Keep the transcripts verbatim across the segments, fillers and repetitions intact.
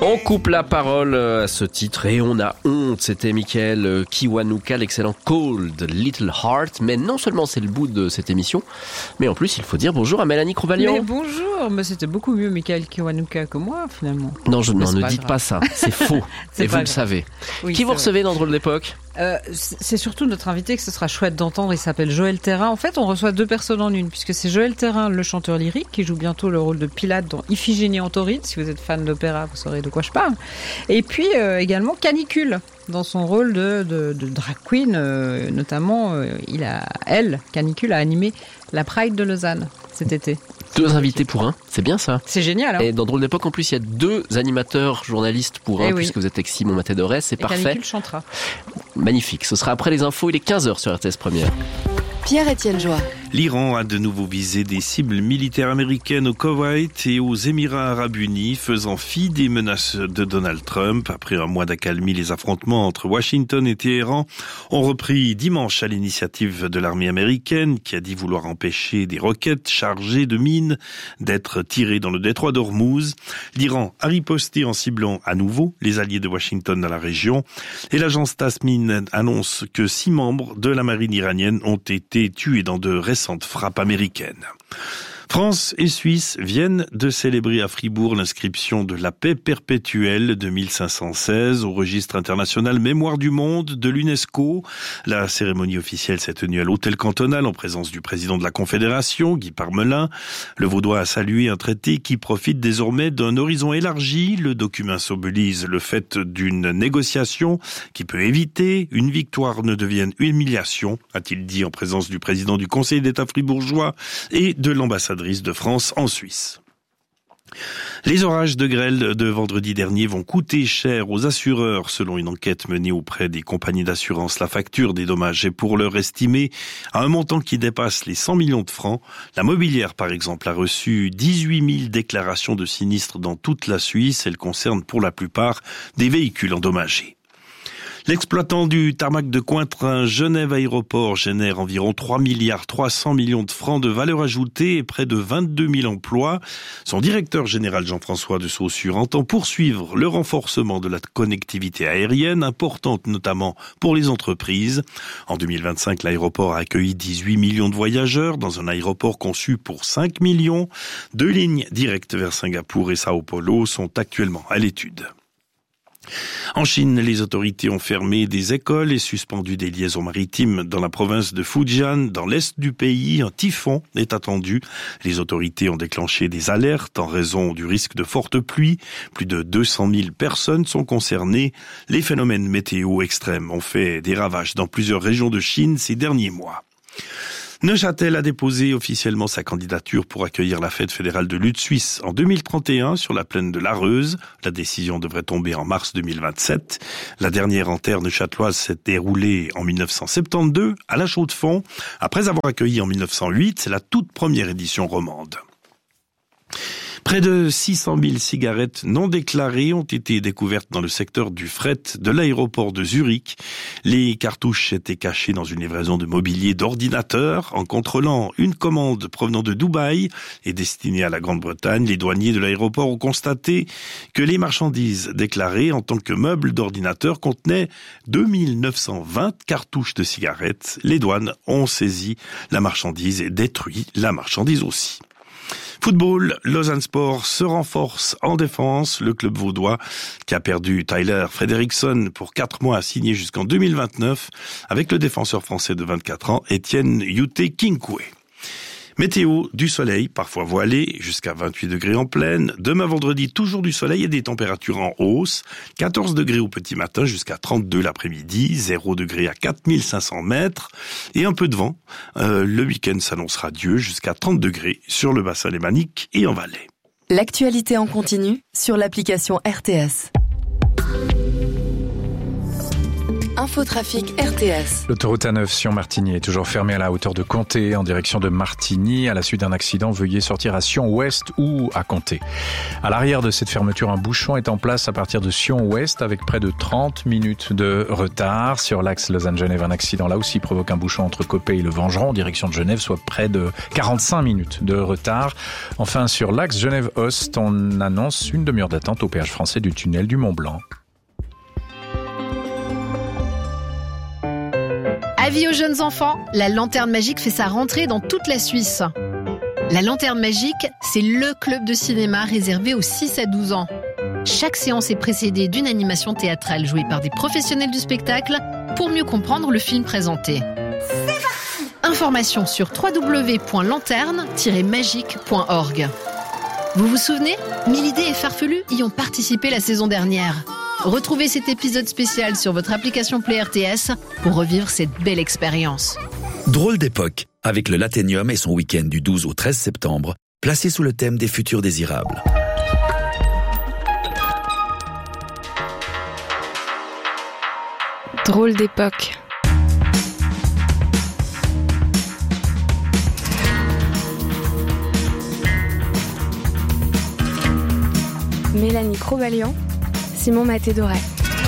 On coupe la parole à ce titre et on a honte. C'était Michael Kiwanuka, l'excellent Cold Little Heart. Mais non seulement c'est le bout de cette émission, mais en plus il faut dire bonjour à Mélanie Crovalian. Mais bonjour, mais c'était beaucoup mieux Michael Kiwanuka que moi finalement. Non, je, non ne pas dites grave. pas ça, c'est faux. C'est et vous pas le grave. savez. Oui, Qui vous recevez dans Drôle d'époque ? Euh, c'est surtout notre invité que ce sera chouette d'entendre, il s'appelle Joël Thérin. En fait, on reçoit deux personnes en une, puisque c'est Joël Thérin, le chanteur lyrique, qui joue bientôt le rôle de Pilate dans Iphigénie en Tauride. Si vous êtes fan d'opéra, vous saurez de quoi je parle. Et puis euh, également Canicule, dans son rôle de, de, de drag queen, euh, notamment, euh, il a, elle, Canicule, a animé la Pride de Lausanne cet été. Deux invités pour un, c'est bien ça. C'est génial, hein. Et dans Drôle d'époque, en plus, il y a deux animateurs journalistes pour un, Eh oui. puisque vous êtes avec Simon Maté-Dorès, c'est Et parfait. Canicule chantera. Magnifique. Ce sera après les infos, il est quinze heures sur R T S Première. Pierre-Étienne Joie. L'Iran a de nouveau visé des cibles militaires américaines au Koweït et aux Émirats arabes unis, faisant fi des menaces de Donald Trump. Après un mois d'accalmie, les affrontements entre Washington et Téhéran ont repris dimanche à l'initiative de l'armée américaine, qui a dit vouloir empêcher des roquettes chargées de mines d'être tirées dans le détroit d'Ormuz. L'Iran a riposté en ciblant à nouveau les alliés de Washington dans la région. Et l'agence Tasmin annonce que six membres de la marine iranienne ont été tués dans de récentes frappes américaines. France et Suisse viennent de célébrer à Fribourg l'inscription de la paix perpétuelle de mille cinq cent seize au registre international Mémoire du monde de l'UNESCO. La cérémonie officielle s'est tenue à l'hôtel cantonal en présence du président de la Confédération, Guy Parmelin. Le Vaudois a salué un traité qui profite désormais d'un horizon élargi. Le document symbolise le fait d'une négociation qui peut éviter une victoire ne devienne une humiliation, a-t-il dit en présence du président du Conseil d'État fribourgeois et de l'ambassadrice de France en Suisse. Les orages de grêle de vendredi dernier vont coûter cher aux assureurs. Selon une enquête menée auprès des compagnies d'assurance, la facture des dommages est pour l'heure estimée à un montant qui dépasse les cent millions de francs. La Mobilière, par exemple, a reçu dix-huit mille déclarations de sinistres dans toute la Suisse. Elles concernent pour la plupart des véhicules endommagés. L'exploitant du tarmac de Cointrin Genève Aéroport génère environ trois milliards trois cents millions de francs de valeur ajoutée et près de vingt-deux mille emplois. Son directeur général Jean-François de Saussure entend poursuivre le renforcement de la connectivité aérienne, importante notamment pour les entreprises. En deux mille vingt-cinq, l'aéroport a accueilli dix-huit millions de voyageurs dans un aéroport conçu pour cinq millions. Deux lignes directes vers Singapour et Sao Paulo sont actuellement à l'étude. En Chine, les autorités ont fermé des écoles et suspendu des liaisons maritimes dans la province de Fujian. Dans l'est du pays, un typhon est attendu. Les autorités ont déclenché des alertes en raison du risque de fortes pluies. Plus de deux cent mille personnes sont concernées. Les phénomènes météo extrêmes ont fait des ravages dans plusieurs régions de Chine ces derniers mois. Neuchâtel a déposé officiellement sa candidature pour accueillir la fête fédérale de lutte suisse en deux mille trente et un sur la plaine de l'Areuse. La décision devrait tomber en mars deux mille vingt-sept. La dernière en terre neuchâteloise s'est déroulée en mille neuf cent soixante-douze à la Chaux-de-Fonds. Après avoir accueilli en mille neuf cent huit, c'est la toute première édition romande. Près de six cent mille cigarettes non déclarées ont été découvertes dans le secteur du fret de l'aéroport de Zurich. Les cartouches étaient cachées dans une livraison de mobilier d'ordinateur. En contrôlant une commande provenant de Dubaï et destinée à la Grande-Bretagne, les douaniers de l'aéroport ont constaté que les marchandises déclarées en tant que meubles d'ordinateur contenaient deux mille neuf cent vingt cartouches de cigarettes. Les douanes ont saisi la marchandise et détruit la marchandise aussi. Football, Lausanne Sport se renforce en défense. Le club vaudois, qui a perdu Tyler Frederickson pour quatre mois, a signé jusqu'en deux mille vingt-neuf avec le défenseur français de vingt-quatre ans, Etienne Yute Kinkwe. Météo, du soleil, parfois voilé, jusqu'à vingt-huit degrés en pleine. Demain vendredi, toujours du soleil et des températures en hausse. quatorze degrés au petit matin jusqu'à trente-deux l'après-midi. zéro degré à quatre mille cinq cents mètres. Et un peu de vent. Euh, le week-end s'annonce radieux jusqu'à trente degrés sur le bassin lémanique et en Valais. L'actualité en continu sur l'application R T S. Infotrafic R T S. L'autoroute A neuf Sion-Martigny est toujours fermée à la hauteur de Comté en direction de Martigny. À la suite d'un accident, veuillez sortir à Sion-Ouest ou à Comté. À l'arrière de cette fermeture, un bouchon est en place à partir de Sion-Ouest avec près de trente minutes de retard. Sur l'axe Lausanne-Genève, un accident là aussi provoque un bouchon entre Coppet et le Vengeron en direction de Genève, soit près de quarante-cinq minutes de retard. Enfin, sur l'axe Genève-Ost, on annonce une demi-heure d'attente au péage français du tunnel du Mont-Blanc. Avis aux jeunes enfants, la Lanterne Magique fait sa rentrée dans toute la Suisse. La Lanterne Magique, c'est le club de cinéma réservé aux six à douze ans. Chaque séance est précédée d'une animation théâtrale jouée par des professionnels du spectacle pour mieux comprendre le film présenté. C'est parti ! Informations sur w w w point lanterne tiret magique point org. Vous vous souvenez ? Milidé et Farfelu y ont participé la saison dernière. Retrouvez cet épisode spécial sur votre application Play R T S pour revivre cette belle expérience. Drôle d'époque, avec le Laténium et son week-end du douze au treize septembre, placé sous le thème des futurs désirables. Drôle d'époque. Mélanie Cro-Valiant, Simon Maté-Doré.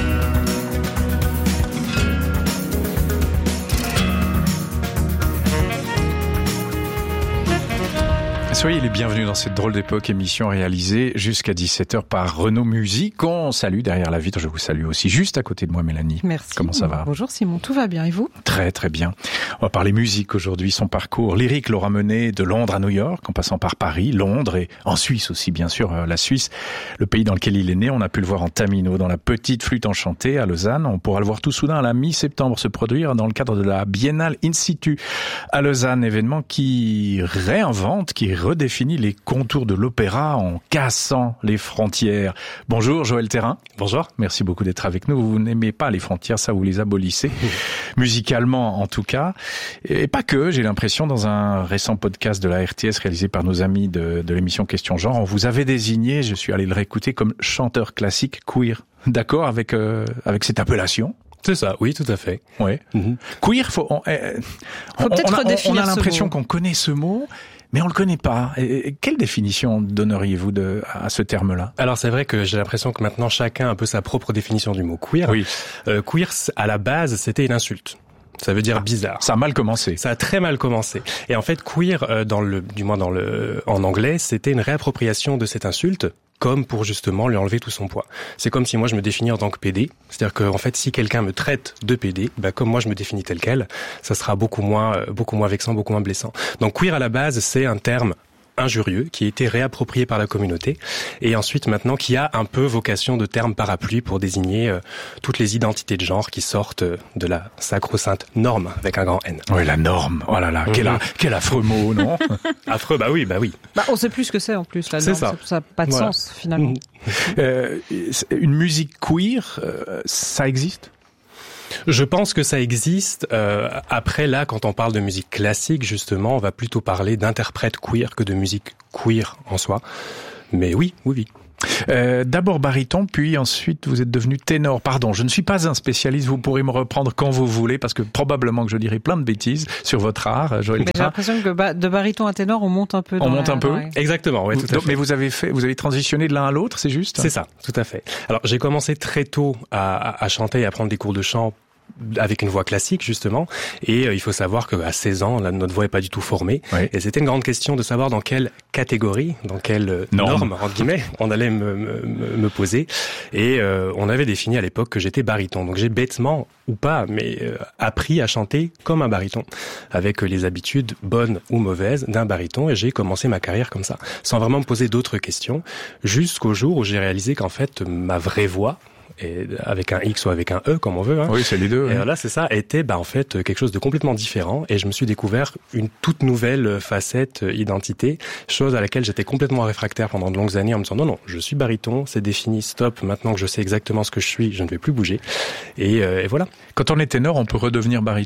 Soyez les bienvenus dans cette drôle d'époque, émission réalisée jusqu'à dix-sept heures par Renaud Musique. On salue derrière la vitre, je vous salue aussi juste à côté de moi, Mélanie. Merci. Comment ça va ? Bonjour Simon, tout va bien et vous ? Très très bien. On va parler musique aujourd'hui, son parcours lyrique l'aura mené de Londres à New York, en passant par Paris, Londres et en Suisse aussi, bien sûr, la Suisse, le pays dans lequel il est né. On a pu le voir en Tamino, dans la petite flûte enchantée à Lausanne. On pourra le voir tout soudain à la mi-septembre se produire dans le cadre de la Biennale In Situ à Lausanne, événement qui réinvente, qui redéfinit les contours de l'opéra en cassant les frontières. Bonjour Joël Thérin. Bonjour. Merci beaucoup d'être avec nous. Vous n'aimez pas les frontières, ça vous les abolissez, musicalement en tout cas. Et pas que, j'ai l'impression, dans un récent podcast de la R T S réalisé par nos amis de, de l'émission Question Genre, on vous avait désigné, je suis allé le réécouter, comme chanteur classique queer. D'accord avec, euh, avec cette appellation ? C'est ça, oui, tout à fait. Ouais. Mm-hmm. Queer, faut, on, eh, faut on, peut-être on a, redéfinir on a l'impression ce mot. qu'on connaît ce mot, mais on le connaît pas. Et, et quelle définition donneriez-vous de, à ce terme-là ? Alors c'est vrai que j'ai l'impression que maintenant chacun a un peu sa propre définition du mot queer. Oui. Euh, queer, à la base, c'était une insulte. Ça veut dire ah, bizarre. Ça a mal commencé. Ça a très mal commencé. Et en fait, queer, euh, dans le, du moins dans le, en anglais, c'était une réappropriation de cette insulte, comme pour justement lui enlever tout son poids. C'est comme si moi je me définis en tant que pédé, c'est-à-dire que en fait si quelqu'un me traite de pédé, bah comme moi je me définis tel quel, ça sera beaucoup moins, euh, beaucoup moins vexant, beaucoup moins blessant. Donc queer à la base c'est un terme injurieux qui a été réapproprié par la communauté et ensuite maintenant qui a un peu vocation de terme parapluie pour désigner euh, toutes les identités de genre qui sortent de la sacro-sainte norme avec un grand N. Oui, la norme. Oh là là, mm-hmm. quel, a, quel affreux mot, non ? Affreux, bah oui, bah oui. Bah on sait plus ce que c'est en plus la norme, c'est ça. Ça n'a pas de voilà. sens finalement. Mm-hmm. euh, une musique queer, euh, ça existe ? Je pense que ça existe. Euh, après, là, quand on parle de musique classique, justement, on va plutôt parler d'interprètes queer que de musique queer en soi. Mais oui, oui, oui. Euh, d'abord baryton, puis ensuite vous êtes devenu ténor. Pardon, je ne suis pas un spécialiste, vous pourrez me reprendre quand vous voulez, parce que probablement que je dirai plein de bêtises sur votre art, Joël. Mais j'ai l'impression que ba- de baryton à ténor, on monte un peu. Dans on monte la... un peu. Ouais. Exactement, ouais, tout à Donc, fait. Mais vous avez fait, vous avez transitionné de l'un à l'autre, c'est juste ? C'est ça, tout à fait. Alors j'ai commencé très tôt à, à, à chanter et à prendre des cours de chant avec une voix classique justement, et euh, il faut savoir qu'à seize ans, là, notre voix est pas du tout formée, oui. Et c'était une grande question de savoir dans quelle catégorie, dans quelle euh, norme, entre guillemets, on allait me, me, me poser, et euh, on avait défini à l'époque que j'étais baryton, donc j'ai bêtement ou pas, mais euh, appris à chanter comme un baryton, avec euh, les habitudes bonnes ou mauvaises d'un baryton, et j'ai commencé ma carrière comme ça, sans vraiment me poser d'autres questions, jusqu'au jour où j'ai réalisé qu'en fait ma vraie voix, et avec un X ou avec un E, comme on veut. Hein. Oui, c'est les deux. Et hein. là, c'est ça, était bah, en fait quelque chose de complètement différent. Et je me suis découvert une toute nouvelle facette, identité, chose à laquelle j'étais complètement réfractaire pendant de longues années en me disant non, non, je suis baryton, c'est défini, stop, maintenant que je sais exactement ce que je suis, je ne vais plus bouger. Et, euh, et voilà. Quand on est ténor, on peut redevenir baryton ?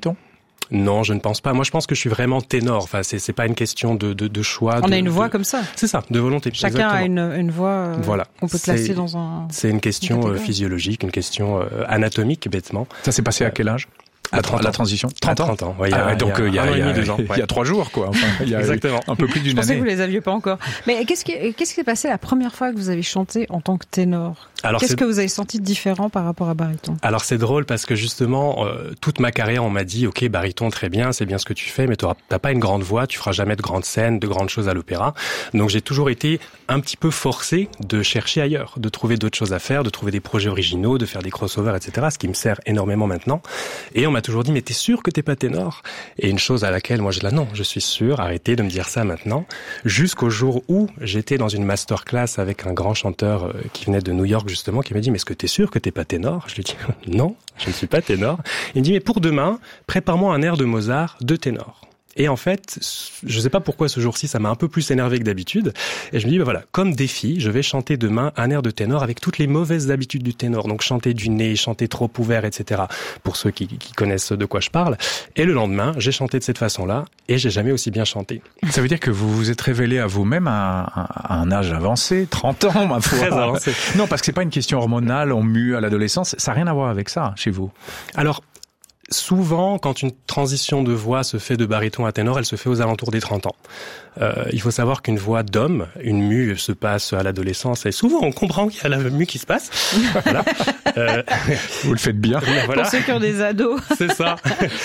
Non, je ne pense pas. Moi, je pense que je suis vraiment ténor. Enfin, c'est, c'est pas une question de, de, de choix. On de, a une voix de... comme ça. C'est ça, de volonté. Chacun exactement. a une, une voix euh, voilà. qu'on peut classer c'est, dans un... C'est une question une physiologique, une question euh, anatomique, bêtement. Ça s'est passé à quel âge? À trente ans. La transition trente ans. trente ans, ouais, il y a, ah, donc il y a, il y a, deux ans, il y a trois jours, quoi. Enfin, il y a exactement. Un peu plus d'une année. Je pensais année. que vous les aviez pas encore. Mais qu'est-ce qui, qu'est-ce qui s'est passé la première fois que vous avez chanté en tant que ténor? Alors, qu'est-ce c'est... que vous avez senti de différent par rapport à baryton? Alors c'est drôle parce que justement, euh, toute ma carrière, on m'a dit, ok, baryton, très bien, c'est bien ce que tu fais, mais t'as pas une grande voix, tu feras jamais de grandes scènes, de grandes choses à l'opéra. Donc j'ai toujours été un petit peu forcé de chercher ailleurs, de trouver d'autres choses à faire, de trouver des projets originaux, de faire des crossovers, et cetera. Ce qui me sert énormément maintenant. Et on m'a toujours dit, mais t'es sûr que t'es pas ténor? Et une chose à laquelle moi je dis là, non, je suis sûr, arrêtez de me dire ça maintenant. Jusqu'au jour où j'étais dans une masterclass avec un grand chanteur euh, qui venait de New York justement, qui m'a dit, mais est-ce que t'es sûr que t'es pas ténor? Je lui dis, non, je ne suis pas ténor. Il me dit, mais pour demain, prépare-moi un air de Mozart de ténor. Et en fait, je sais pas pourquoi ce jour-ci, ça m'a un peu plus énervé que d'habitude. Et je me dis, ben voilà, comme défi, je vais chanter demain un air de ténor avec toutes les mauvaises habitudes du ténor. Donc chanter du nez, chanter trop ouvert, et cetera. Pour ceux qui, qui connaissent de quoi je parle. Et le lendemain, j'ai chanté de cette façon-là et j'ai jamais aussi bien chanté. Ça veut dire que vous vous êtes révélé à vous-même à, à, à un âge avancé, trente ans, ma foi. Très avancé. Non, parce que c'est pas une question hormonale, on mue à l'adolescence. Ça n'a rien à voir avec ça, chez vous. Alors, souvent, quand une transition de voix se fait de baryton à ténor, elle se fait aux alentours des trente ans. Euh, il faut savoir qu'une voix d'homme, une mue se passe à l'adolescence et souvent on comprend qu'il y a la mue qui se passe. Voilà. Euh, Vous le faites bien. Voilà. Pour ceux qui ont des ados. C'est ça.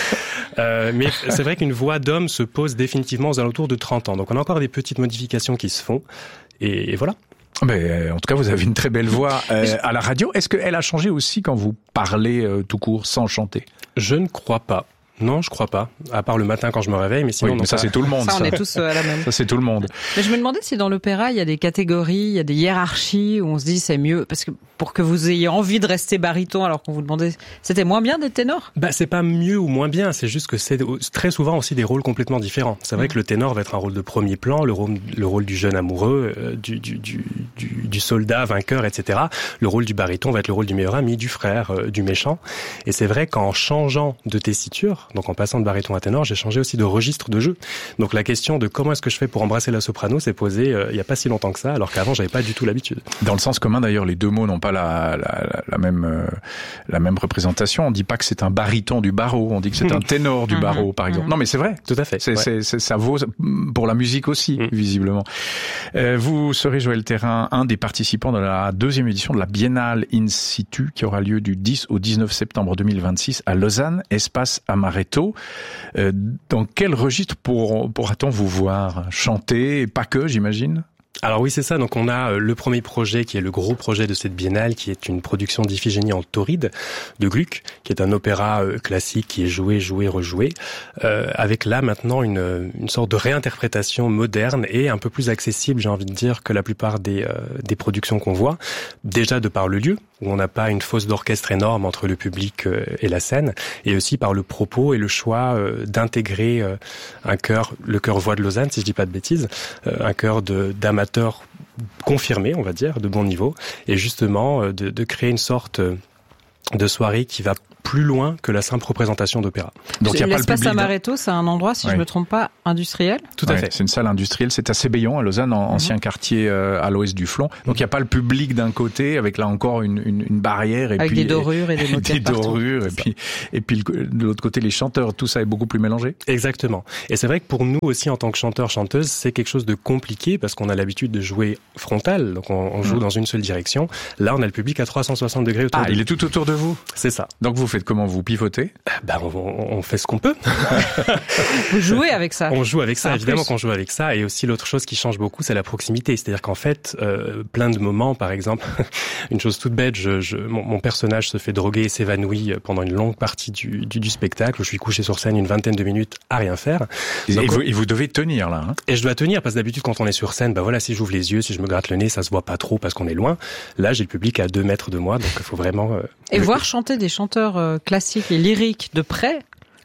Euh, mais c'est vrai qu'une voix d'homme se pose définitivement aux alentours de trente ans. Donc on a encore des petites modifications qui se font. Et, et voilà. Mais en tout cas, vous avez une très belle voix euh, à la radio. Est-ce qu'elle a changé aussi quand vous parlez euh, tout court, sans chanter? Je ne crois pas. Non, je crois pas. À part le matin quand je me réveille, mais sinon... Oui, mais non, ça, pas... c'est tout le monde. Ça, ça. on est tous à la même. Ça, c'est tout le monde. Mais je me demandais si dans l'opéra, il y a des catégories, il y a des hiérarchies où on se dit c'est mieux, parce que pour que vous ayez envie de rester baryton alors qu'on vous demandait, c'était moins bien d'être ténor? Bah, c'est pas mieux ou moins bien, c'est juste que c'est très souvent aussi des rôles complètement différents. C'est vrai mmh. que le ténor va être un rôle de premier plan, le rôle, le rôle du jeune amoureux, euh, du, du, du, du, du soldat vainqueur, et cetera. Le rôle du baryton va être le rôle du meilleur ami, du frère, euh, du méchant. Et c'est vrai qu'en changeant de tessiture, donc en passant de baryton à ténor, j'ai changé aussi de registre de jeu. Donc la question de comment est-ce que je fais pour embrasser la soprano s'est posée euh, il y a pas si longtemps que ça, alors qu'avant j'avais pas du tout l'habitude. Dans le sens commun d'ailleurs, les deux mots n'ont pas la, la, la même euh, la même représentation. On dit pas que c'est un baryton du barreau, on dit que c'est un ténor du barreau, par exemple. Non, mais c'est vrai. Tout à fait. C'est, ouais. c'est, c'est, ça vaut pour la musique aussi, mmh. visiblement. Euh, vous serez, Joël Thérin, un des participants de la deuxième édition de la Biennale In Situ qui aura lieu du dix au dix-neuf septembre deux mille vingt-six à Lausanne, espace Amaretto. Euh, dans quel registre pour, pourra-t-on vous voir chanter, et pas que, j'imagine? Alors oui, c'est ça. Donc on a le premier projet qui est le gros projet de cette biennale, qui est une production d'Iphigénie en tauride de Gluck, qui est un opéra classique qui est joué, joué, rejoué, euh, avec là maintenant une, une sorte de réinterprétation moderne et un peu plus accessible, j'ai envie de dire, que la plupart des, euh, des productions qu'on voit. Déjà de par le lieu, où on n'a pas une fosse d'orchestre énorme entre le public et la scène, et aussi par le propos et le choix d'intégrer un chœur, le chœur Voix de Lausanne, si je dis pas de bêtises, un chœur de, d'amateurs confirmés, on va dire, de bon niveau, et justement de, de créer une sorte de soirée qui va plus loin que la simple représentation d'opéra. Donc il y a l'espace Amaretto, c'est un endroit, si oui. je me trompe pas, industriel. Tout à ouais, fait. C'est une salle industrielle, c'est à Sébeillon, à Lausanne, en, mm-hmm. ancien quartier euh, à l'ouest du Flon. Donc il n'y a pas le public d'un côté, avec là encore une, une, une barrière, et avec puis des dorures et, et des moquettes des partout. dorures, et puis et puis le, de l'autre côté les chanteurs, tout ça est beaucoup plus mélangé. Exactement. Et c'est vrai que pour nous aussi en tant que chanteurs chanteuses, c'est quelque chose de compliqué parce qu'on a l'habitude de jouer frontal, donc on, on joue mm. dans une seule direction. Là, on a le public à trois cent soixante degrés autour. Ah, de il est tout autour de vous. C'est ça. Donc vous faites comment, vous pivotez? Ben, on, on fait ce qu'on peut. Vous jouez avec ça. On joue avec ça, ça évidemment plus. qu'on joue avec ça. Et aussi l'autre chose qui change beaucoup, c'est la proximité. C'est-à-dire qu'en fait, euh, plein de moments, par exemple, une chose toute bête, je, je, mon, mon personnage se fait droguer et s'évanouit pendant une longue partie du, du, du spectacle. Je suis couché sur scène une vingtaine de minutes à rien faire. Et, Donc, et, vous, et vous devez tenir là. Hein. Et je dois tenir parce que d'habitude quand on est sur scène, ben voilà, si j'ouvre les yeux, si je me gratte le nez, ça se voit pas trop parce qu'on est loin. Là, j'ai le public à deux mètres de moi, donc il faut vraiment. Euh, et voir chanter des chanteurs euh, classiques et lyriques de près.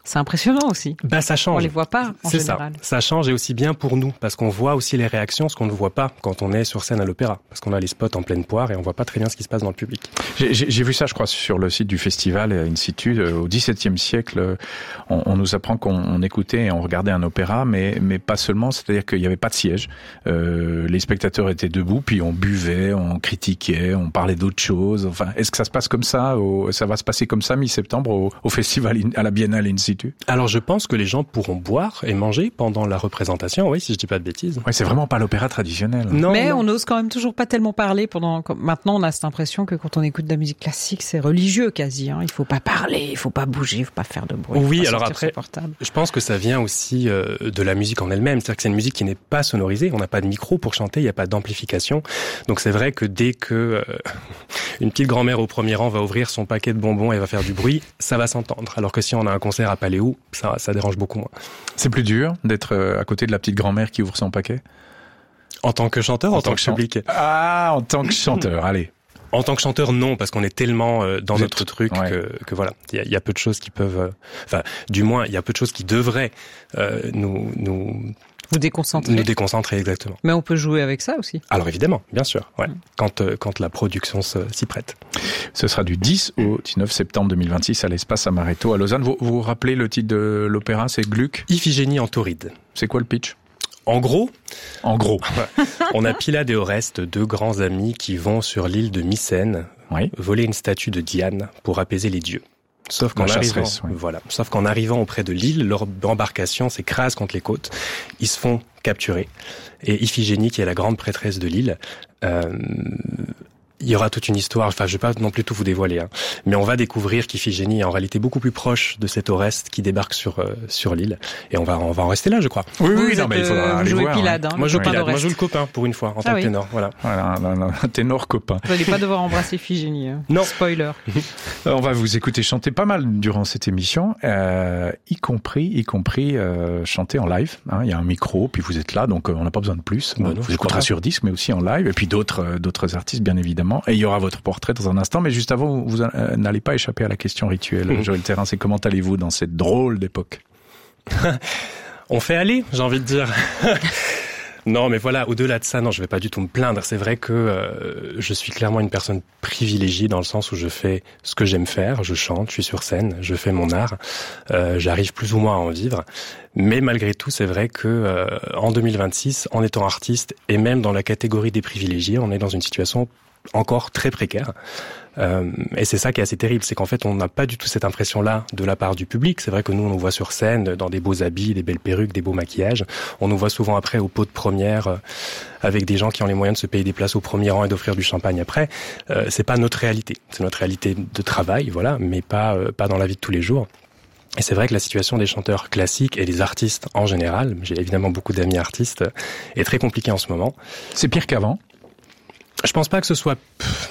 C'est impressionnant aussi. Bah, ça change. On les voit pas, en C'est général. ça. Ça change, et aussi bien pour nous, parce qu'on voit aussi les réactions, ce qu'on ne voit pas quand on est sur scène à l'opéra. Parce qu'on a les spots en pleine poire et on voit pas très bien ce qui se passe dans le public. J'ai, j'ai, j'ai vu ça, je crois, sur le site du festival In Situ. Au dix-septième siècle, on, on nous apprend qu'on on écoutait et on regardait un opéra, mais, mais pas seulement, c'est-à-dire qu'il n'y avait pas de siège. Euh, les spectateurs étaient debout, puis on buvait, on critiquait, on parlait d'autres choses. Enfin, est-ce que ça se passe comme ça, au, ça va se passer comme ça mi-septembre au, au festival, in, à la Biennale In Situ? Alors je pense que les gens pourront boire et manger pendant la représentation, oui, si je dis pas de bêtises. Ouais, c'est vraiment pas l'opéra traditionnel. Non, mais non. on n'ose quand même toujours pas tellement parler pendant. Maintenant, on a cette impression que quand on écoute de la musique classique, c'est religieux quasi. Hein. Il faut pas parler, il faut pas bouger, il faut pas faire de bruit. Oui, alors après, je pense que ça vient aussi euh, de la musique en elle-même. C'est-à-dire que c'est une musique qui n'est pas sonorisée. On n'a pas de micro pour chanter, il n'y a pas d'amplification. Donc c'est vrai que dès que euh, une petite grand-mère au premier rang va ouvrir son paquet de bonbons et va faire du bruit, ça va s'entendre. Alors que si on a un concert à Paléo, ça, ça dérange beaucoup moins. C'est plus dur d'être à côté de la petite grand-mère qui ouvre son paquet? En tant que chanteur, en, en tant, tant que public? Ah, en tant que chanteur, allez. En tant que chanteur, non, parce qu'on est tellement euh, dans Vous notre êtes... truc ouais. que, que voilà, il y a, y a peu de choses qui peuvent, euh, enfin, du moins, il y a peu de choses qui devraient euh, nous nous vous déconcentrer. Nous déconcentrer, exactement. Mais on peut jouer avec ça aussi. Alors évidemment, bien sûr, ouais. Mmh. Quand euh, quand la production se, s'y prête. Ce sera du dix au dix-neuf septembre deux mille vingt-six à l'Espace Amaretto à Lausanne. Vous vous rappelez le titre de l'opéra? C'est Gluck. Iphigénie en tauride. C'est quoi le pitch? En gros, en gros, on a Pylade et Oreste, deux grands amis qui vont sur l'île de Mycène oui. voler une statue de Diane pour apaiser les dieux. Sauf qu'en arrivant, oui. voilà, sauf qu'en arrivant auprès de l'île, leur embarcation s'écrase contre les côtes. Ils se font capturer. Et Iphigénie, qui est la grande prêtresse de l'île, euh, il y aura toute une histoire, enfin je vais pas non plus tout vous dévoiler, hein, mais on va découvrir qu'Iphigénie est en réalité beaucoup plus proche de cet Oreste qui débarque sur euh, sur l'île, et on va on va en rester là, je crois. Oui, oui, oui non, mais il faudra aller voir. Pylade, hein. Moi je joue Pylade, moi je joue le copain pour une fois en tant ah, que oui. ténor, voilà. Voilà, un, un, un ténor copain. Vous n'allez pas devoir embrasser Iphigénie. Hein. Non. Spoiler. On va vous écouter chanter pas mal durant cette émission, euh, y compris y compris euh, chanter en live. Hein. Il y a un micro, puis vous êtes là, donc euh, on n'a pas besoin de plus. Bon, bon, non, vous écoutera sur disque, mais aussi en live, et puis d'autres euh, d'autres artistes bien évidemment. Et il y aura votre portrait dans un instant, mais juste avant, vous, vous euh, n'allez pas échapper à la question rituelle. Mmh. Joël Thérin, c'est comment allez-vous dans cette drôle d'époque? On fait aller, j'ai envie de dire. Non, mais voilà, au-delà de ça, non, je vais pas du tout me plaindre. C'est vrai que euh, je suis clairement une personne privilégiée dans le sens où je fais ce que j'aime faire. Je chante, je suis sur scène, je fais mon art. Euh, j'arrive plus ou moins à en vivre. Mais malgré tout, c'est vrai que euh, en deux mille vingt-six, en étant artiste et même dans la catégorie des privilégiés, on est dans une situation encore très précaire. Euh, et c'est ça qui est assez terrible, c'est qu'en fait on n'a pas du tout cette impression-là de la part du public. C'est vrai que nous on nous voit sur scène dans des beaux habits, des belles perruques, des beaux maquillages. On nous voit souvent après au pot de première euh, avec des gens qui ont les moyens de se payer des places au premier rang et d'offrir du champagne après. Euh, c'est pas notre réalité, c'est notre réalité de travail, voilà, mais pas euh, pas dans la vie de tous les jours. Et c'est vrai que la situation des chanteurs classiques et des artistes en général, j'ai évidemment beaucoup d'amis artistes, est très compliquée en ce moment. C'est pire qu'avant? Je pense pas que ce soit...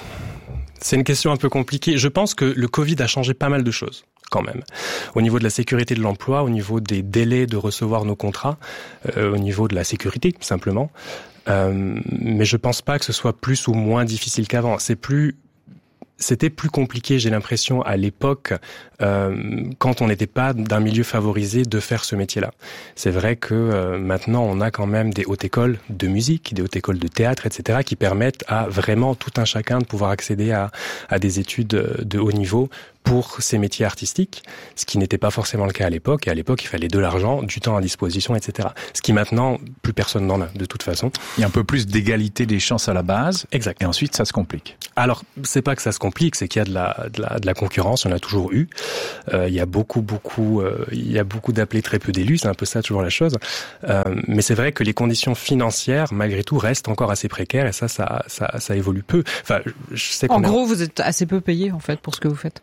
C'est une question un peu compliquée. Je pense que le Covid a changé pas mal de choses, quand même. Au niveau de la sécurité de l'emploi, au niveau des délais de recevoir nos contrats, euh, au niveau de la sécurité, simplement. Euh, mais je pense pas que ce soit plus ou moins difficile qu'avant. C'est plus... C'était plus compliqué, j'ai l'impression, à l'époque, euh, quand on n'était pas d'un milieu favorisé, de faire ce métier-là. C'est vrai que euh, maintenant, on a quand même des hautes écoles de musique, des hautes écoles de théâtre, et cetera, qui permettent à vraiment tout un chacun de pouvoir accéder à, à des études de haut niveau pour ces métiers artistiques, ce qui n'était pas forcément le cas à l'époque. Et à l'époque, il fallait de l'argent, du temps à disposition, et cetera. Ce qui maintenant, plus personne n'en a, de toute façon. Il y a un peu plus d'égalité des chances à la base. Exact. Et ensuite, ça se complique. Alors, c'est pas que ça se complique, c'est qu'il y a de la, de la, de la concurrence. Il y en a toujours eu. Euh, il y a beaucoup, beaucoup, euh, il y a beaucoup d'appelés, très peu d'élus. C'est un peu ça, toujours la chose. Euh, mais c'est vrai que les conditions financières, malgré tout, restent encore assez précaires. Et ça, ça, ça, ça évolue peu. Enfin, je sais qu'on en gros, est... vous êtes assez peu payé, en fait, pour ce que vous faites.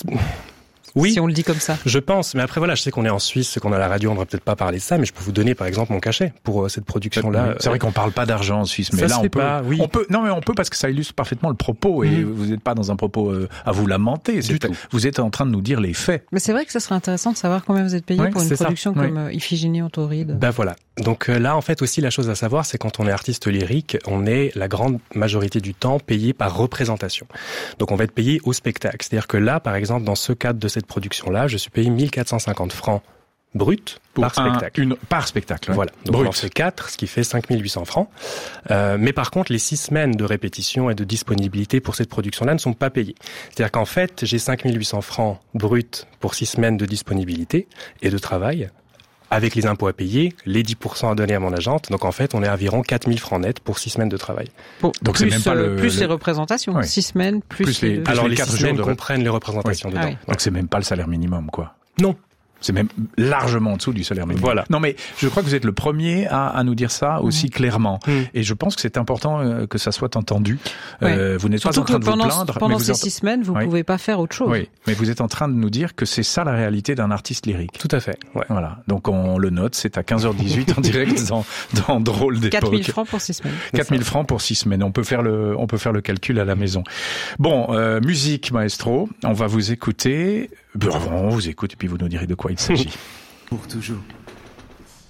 Oui, si on le dit comme ça. Je pense, mais après voilà, je sais qu'on est en Suisse, qu'on a la radio, on ne devrait peut-être pas parler de ça, mais je peux vous donner par exemple mon cachet pour euh, cette production-là. C'est vrai qu'on parle pas d'argent en Suisse, mais ça là on peut, pas, oui. on peut. Non, mais on peut parce que ça illustre parfaitement le propos et mmh. vous n'êtes pas dans un propos euh, à vous lamenter. Du tout. Vous êtes en train de nous dire les faits. Mais c'est vrai que ça serait intéressant de savoir combien vous êtes payé ouais, pour une production ça. comme oui. Iphigénie en tauride. Ben voilà. Donc là, en fait, aussi, la chose à savoir, c'est quand on est artiste lyrique, on est la grande majorité du temps payé par représentation. Donc on va être payé au spectacle. C'est-à-dire que là, par exemple, dans ce cadre de cette production-là, je suis payé mille quatre cent cinquante francs brut Pour par un, spectacle. Une, par spectacle. Ouais. Voilà. Donc brut. on en fait quatre, ce qui fait cinq mille huit cents francs. Euh, mais par contre, les six semaines de répétition et de disponibilité pour cette production-là ne sont pas payées. C'est-à-dire qu'en fait, j'ai cinq mille huit cents francs brut pour six semaines de disponibilité et de travail, avec les impôts à payer, les dix pour cent à donner à mon agente. Donc en fait, on est à environ quatre mille francs net pour six semaines de travail. Bon, donc plus, c'est même pas le, plus le... les représentations, oui. six semaines, plus, plus les, les... plus Alors les les quatre six semaines jours de... comprennent les représentations oui. dedans. Ah oui. Donc c'est même pas le salaire minimum, quoi. Non. C'est même largement en dessous du salaire minimum. Voilà. Non, mais je crois que vous êtes le premier à, à nous dire ça aussi mmh. clairement. Mmh. Et je pense que c'est important euh, que ça soit entendu. Ouais. Euh, vous n'êtes Surtout pas en train que de pendant, vous plaindre. Pendant mais ces vous six semaines, vous oui. pouvez pas faire autre chose. Oui, mais vous êtes en train de nous dire que c'est ça la réalité d'un artiste lyrique. Tout à fait. Ouais. Voilà. Donc on le note, c'est à quinze heures dix-huit en direct dans, dans Drôle d'époque. quatre mille francs pour six semaines. quatre mille francs pour six semaines. On peut faire le, on peut faire le calcul à la maison. Bon, euh, musique, maestro. On va vous écouter. Bon, on vous écoute et puis vous nous direz de quoi il s'agit. Pour toujours.